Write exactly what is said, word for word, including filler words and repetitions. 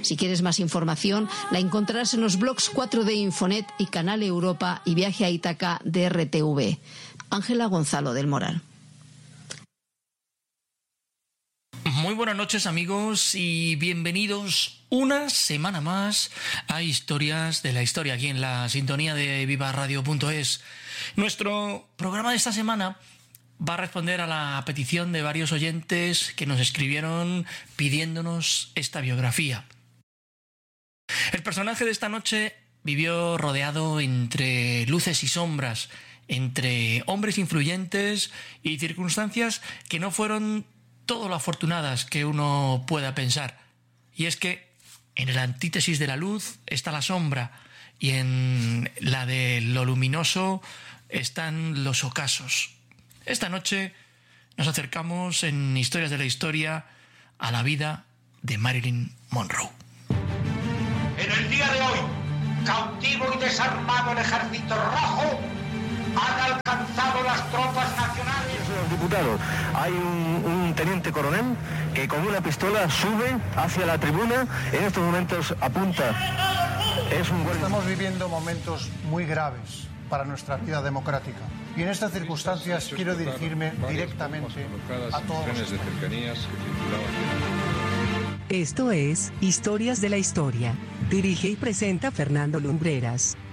Si quieres más información, la encontrarás en los blogs cuatro D Infonet y Canal Europa y Viaje a Ítaca de R T V. Ángela Gonzalo del Moral. Muy buenas noches, amigos, y bienvenidos una semana más a Historias de la Historia, aquí en la sintonía de viva radio punto es. Nuestro programa de esta semana va a responder a la petición de varios oyentes que nos escribieron pidiéndonos esta biografía. El personaje de esta noche vivió rodeado entre luces y sombras, entre hombres influyentes y circunstancias que no fueron todo lo afortunadas que uno pueda pensar. Y es que en la antítesis de la luz está la sombra y en la de lo luminoso están los ocasos. Esta noche nos acercamos en Historias de la Historia a la vida de Marilyn Monroe. En el día de hoy, cautivo y desarmado el Ejército Rojo, han alcanzado las tropas nacionales. Los diputados, hay un, un teniente coronel que con una pistola sube hacia la tribuna, en estos momentos apunta. Es un guardia. Estamos viviendo momentos muy graves para nuestra vida democrática. Y en estas circunstancias quiero dirigirme directamente a todos los españoles. Esto es Historias de la Historia. Dirige y presenta Fernando Lumbreras.